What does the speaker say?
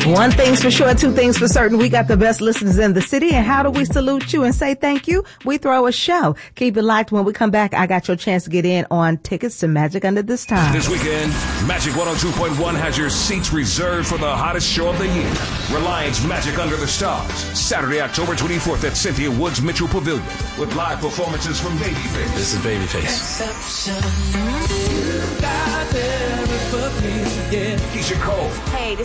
One thing's for sure, two things for certain. We got the best listeners in the city. And how do we salute you and say thank you? We throw a show. Keep it locked. When we come back, I got your chance to get in on tickets to Magic Under the Stars. This weekend, Magic 102.1 has your seats reserved for the hottest show of the year. Reliance Magic Under the Stars. Saturday, October 24th at Cynthia Woods Mitchell Pavilion. With live performances from Babyface. This is Babyface. Keisha Cole. Hey,